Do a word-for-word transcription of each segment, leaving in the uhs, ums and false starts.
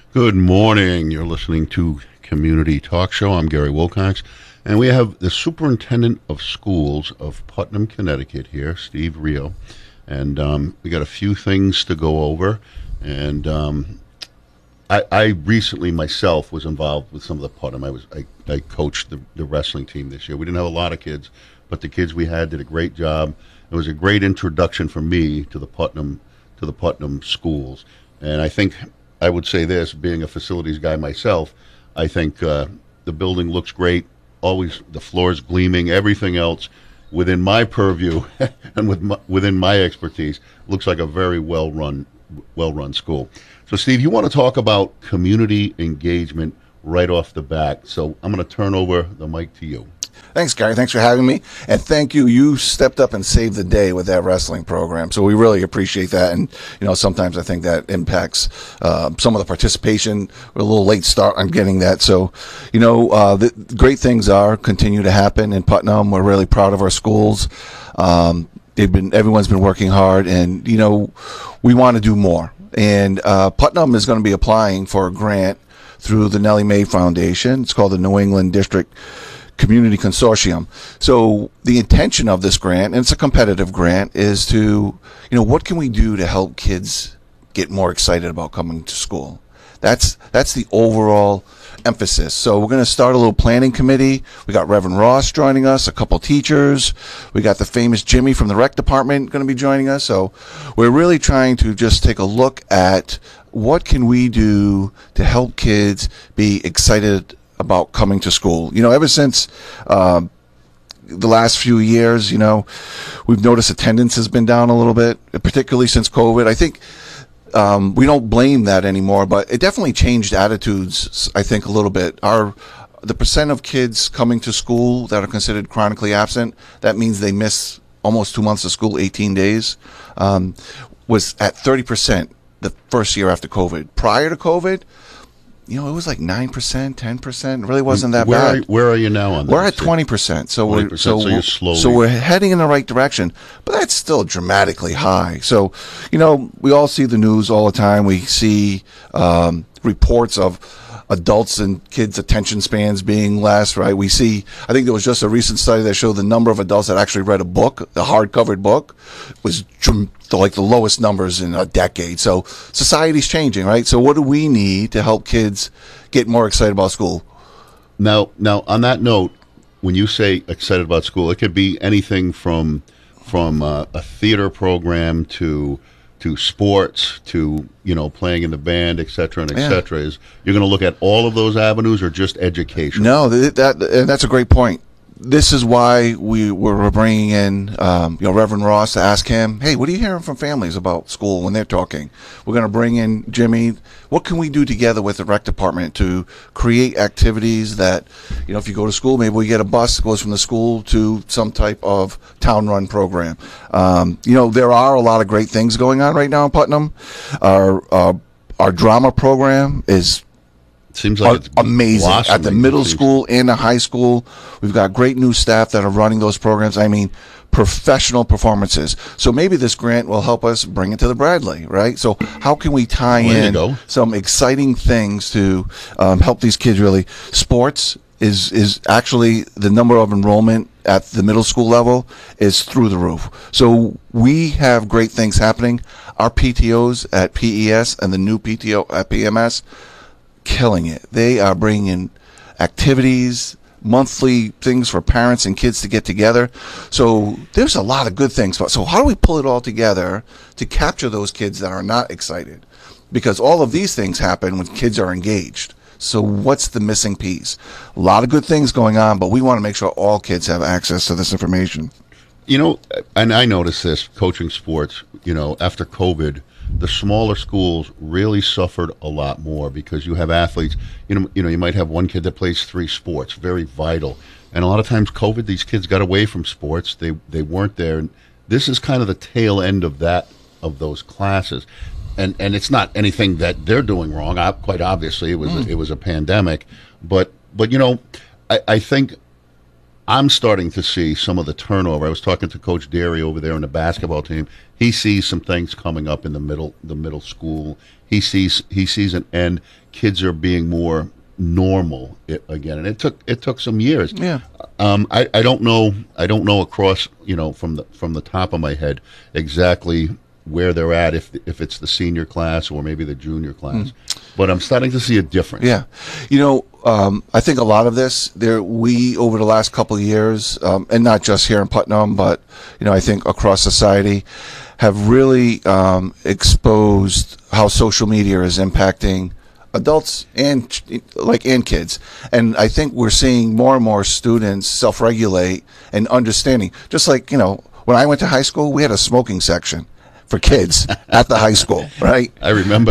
Good morning. You're listening to Community Talk Show. I'm Gary Wilcox, and we have the Superintendent of Schools of Putnam, Connecticut here, Steve Rio, and um, we got a few things to go over. And um, I, I recently myself was involved with some of the Putnam. I was I, I coached the, the wrestling team this year. We didn't have a lot of kids, but the kids we had did a great job. It was a great introduction for me to the Putnam to the Putnam schools, and I think. I would say this, being a facilities guy myself, I think uh, the building looks great, always the floors gleaming, everything else within my purview and with my, within my expertise looks like a very well-run well-run school. So, Steve, you want to talk about community engagement right off the bat, so I'm going to turn over the mic to you. Thanks, Gary. Thanks for having me. And thank you. You stepped up and saved the day with that wrestling program. So we really appreciate that. And, you know, sometimes I think that impacts uh, some of the participation. We're a little late start on getting that. So, you know, uh, the great things are continue to happen in Putnam. We're really proud of our schools. Um, they've been, everyone's been working hard. And, you know, we want to do more. And uh, Putnam is going to be applying for a grant through the Nellie Mae Foundation. It's called the New England District Community Consortium. So the intention of this grant, and it's a competitive grant, is to, you know, what can we do to help kids get more excited about coming to school? That's that's the overall emphasis. So we're going to start a little planning committee. We got Reverend Ross joining us, a couple teachers. We got the famous Jimmy from the rec department going to be joining us. So we're really trying to just take a look at what can we do to help kids be excited about coming to school. You know, ever since um, the last few years, you know, we've noticed attendance has been down a little bit, particularly since COVID. I think um, we don't blame that anymore, but it definitely changed attitudes, I think, a little bit. Our the percent of kids coming to school that are considered chronically absent, that means they miss almost two months of school, eighteen days, um, was at thirty percent the first year after COVID. Prior to COVID, you know, it was like nine percent, ten percent. It really wasn't that where bad. Are, where are you now on that? We're at twenty percent. So twenty we're percent, so, so you're slowly. So we're heading in the right direction, but that's still dramatically high. So, you know, we all see the news all the time. We see um, reports of adults and kids' attention spans being less, right? We see, I think there was just a recent study that showed the number of adults that actually read a book, the hard-covered book, was dr- like the lowest numbers in a decade. So society's changing, right? So what do we need to help kids get more excited about school? Now, now on that note, when you say excited about school, it could be anything from from uh, a theater program to to sports, to, you know, playing in the band, et cetera, and et Yeah. cetera. Is you're going to look at all of those avenues, or just education? No, that, that and that's a great point. This is why we were bringing in, um, you know, Reverend Ross to ask him, hey, what are you hearing from families about school when they're talking? We're going to bring in Jimmy. What can we do together with the rec department to create activities that, you know, if you go to school, maybe we get a bus that goes from the school to some type of town-run program. Um, you know, there are a lot of great things going on right now in Putnam. Our uh, our drama program is Seems like it's amazing at the blossoming. middle Seems- school and the high school. We've got great new staff that are running those programs. I mean, professional performances. So maybe this grant will help us bring it to the Bradley, right? So how can we tie Way to in go. some exciting things to um, help these kids really? Sports is is actually the number of enrollment at the middle school level is through the roof. So we have great things happening. Our P T Os at P E S and the new P T O at P M S, killing it. They are bringing activities, monthly things for parents and kids to get together. So there's a lot of good things. So how do we pull it all together to capture those kids that are not excited? Because all of these things happen when kids are engaged. So what's the missing piece? A lot of good things going on, but we want to make sure all kids have access to this information. You know, and I noticed this coaching sports, you know, after COVID, the smaller schools really suffered a lot more because you have athletes, you know, you know, you might have one kid that plays three sports, very vital. And a lot of times COVID, these kids got away from sports. They they weren't there. And this is kind of the tail end of that, of those classes. And and it's not anything that they're doing wrong. Uh, quite obviously, it was mm. a, it was a pandemic. But but you know, I, I think I'm starting to see some of the turnover. I was talking to Coach Derry over there in the basketball team. He sees some things coming up in the middle, the middle school. He sees he sees an end. Kids are being more normal again, and it took it took some years. Yeah. Um, I, I don't know I don't know across you know from the from the top of my head exactly where they're at, if if it's the senior class or maybe the junior class, mm. but I'm starting to see a difference. Yeah, you know, um, I think a lot of this there we over the last couple of years, um, and not just here in Putnam, but you know, I think across society, have really um, exposed how social media is impacting adults and like and kids. And I think we're seeing more and more students self-regulate and understanding. Just like, you know, when I went to high school, we had a smoking section for kids at the high school, right? I remember.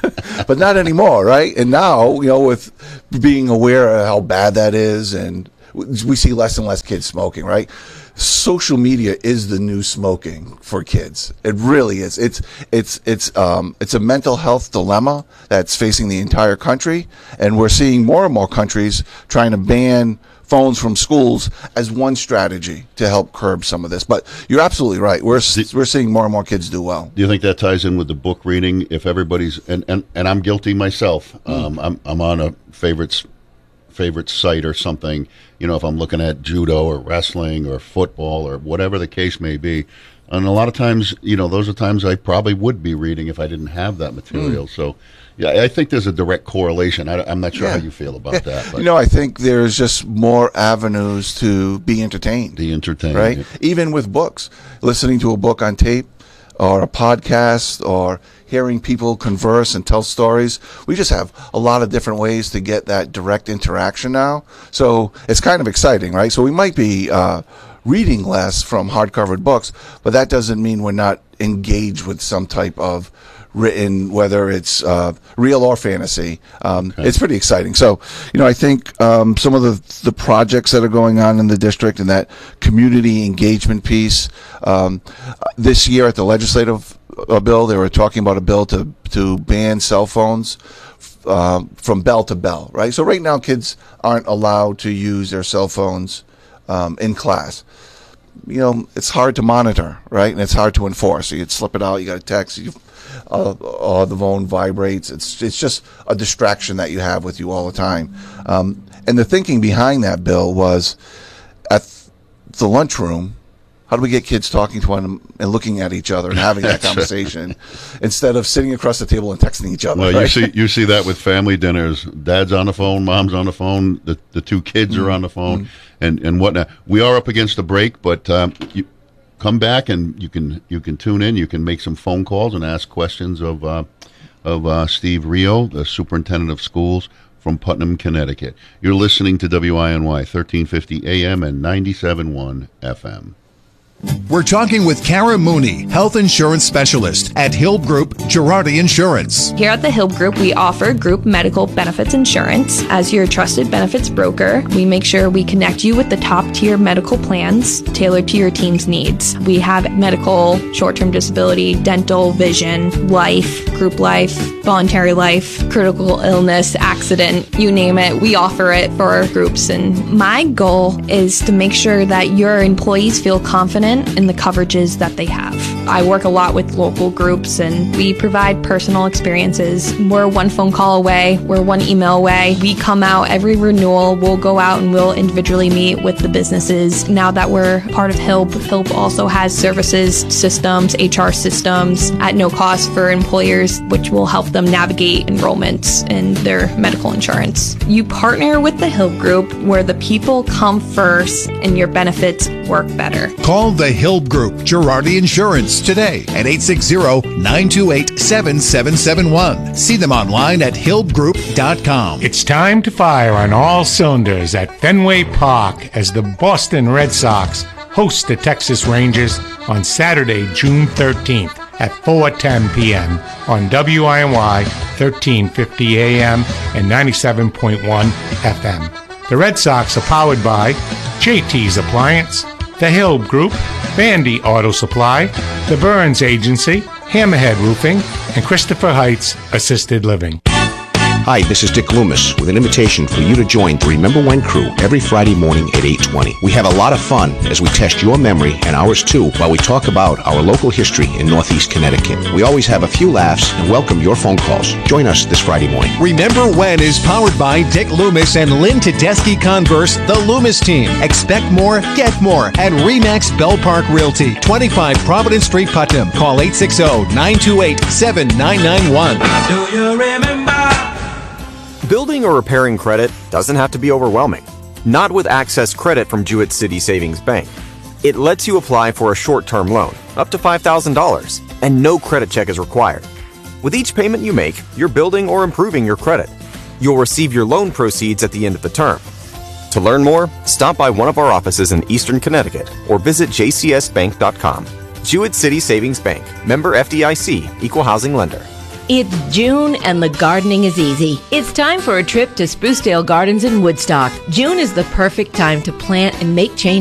But not anymore, right? And now, you know, with being aware of how bad that is, and we see less and less kids smoking, right? Social media is the new smoking for kids. It really is. It's it's it's um it's a mental health dilemma that's facing the entire country, and we're seeing more and more countries trying to ban phones from schools as one strategy to help curb some of this. But you're absolutely right. We're we're seeing more and more kids do well. Do you think that ties in with the book reading? If everybody's and and, and I'm guilty myself. Mm. Um, I'm I'm on a favorites. favorite site or something, you know, if I'm looking at judo or wrestling or football or whatever the case may be. And a lot of times, you know, those are times I probably would be reading if I didn't have that material. Mm. So, yeah, I think there's a direct correlation. I, I'm not sure yeah. how you feel about yeah. that. But you know, I think there's just more avenues to be entertained. Be entertained. Right? Yeah. Even with books, listening to a book on tape or a podcast or hearing people converse and tell stories. We just have a lot of different ways to get that direct interaction now. So it's kind of exciting, right? So we might be uh, reading less from hard-covered books, but that doesn't mean we're not engaged with some type of written, whether it's uh, real or fantasy. Um, okay. It's pretty exciting. So, you know, I think um, some of the the projects that are going on in the district and that community engagement piece. Um, this year at the legislative uh, bill, they were talking about a bill to to ban cell phones uh, from bell to bell, right? So right now, kids aren't allowed to use their cell phones um, in class. You know, it's hard to monitor, right? And it's hard to enforce. So you'd slip it out, you got a text, you Uh, uh, the phone vibrates. It's it's just a distraction that you have with you all the time. Um, and the thinking behind that bill was, at the lunchroom, how do we get kids talking to one and looking at each other and having that conversation instead of sitting across the table and texting each other? Well, right? you see you see that with family dinners. Dad's on the phone, mom's on the phone, the the two kids mm-hmm. are on the phone, mm-hmm. and and whatnot. We are up against the break, but um, you. Come back and you can you can tune in. You can make some phone calls and ask questions of uh, of uh, Steve Rio, the superintendent of schools from Putnam, Connecticut. You're listening to W I N Y thirteen fifty A M and ninety-seven point one F M. We're talking with Kara Mooney, health insurance specialist at Hill Group Girardi Insurance. Here at the Hill Group, we offer group medical benefits insurance. As your trusted benefits broker, we make sure we connect you with the top-tier medical plans tailored to your team's needs. We have medical, short-term disability, dental, vision, life, group life, voluntary life, critical illness, accident, you name it. We offer it for our groups. And my goal is to make sure that your employees feel confident in the coverages that they have. I work a lot with local groups and we provide personal experiences. We're one phone call away, we're one email away. We come out every renewal, we'll go out and we'll individually meet with the businesses. Now that we're part of H I L P, H I L P also has services, systems, H R systems at no cost for employers, which will help them navigate enrollments in their medical insurance. You partner with the H I L P Group where the people come first and your benefits work better. Call the Hill Group Girardi Insurance today at eight six zero, nine two eight, seven seven seven one. See them online at hill group dot com. It's time to fire on all cylinders at Fenway Park as the Boston Red Sox host the Texas Rangers on Saturday, June thirteenth at four ten p.m. on W I N Y thirteen fifty A M and ninety-seven point one F M. The Red Sox are powered by J T's Appliance, the Hill Group, Vandy Auto Supply, the Burns Agency, Hammerhead Roofing, and Christopher Heights Assisted Living. Hi, this is Dick Loomis with an invitation for you to join the Remember When crew every Friday morning at eight twenty. We have a lot of fun as we test your memory and ours too while we talk about our local history in Northeast Connecticut. We always have a few laughs and welcome your phone calls. Join us this Friday morning. Remember When is powered by Dick Loomis and Lynn Tedeschi Converse, the Loomis team. Expect more, get more at RE/MAX Bell Park Realty, twenty-five Providence Street, Putnam. Call eight six zero, nine two eight, seven nine nine one. Do you remember? Building or repairing credit doesn't have to be overwhelming. Not with Access Credit from Jewett City Savings Bank. It lets you apply for a short-term loan, up to five thousand dollars, and no credit check is required. With each payment you make, you're building or improving your credit. You'll receive your loan proceeds at the end of the term. To learn more, stop by one of our offices in Eastern Connecticut or visit j c s bank dot com. Jewett City Savings Bank, member F D I C, equal housing lender. It's June and the gardening is easy. It's time for a trip to Sprucedale Gardens in Woodstock. June is the perfect time to plant and make changes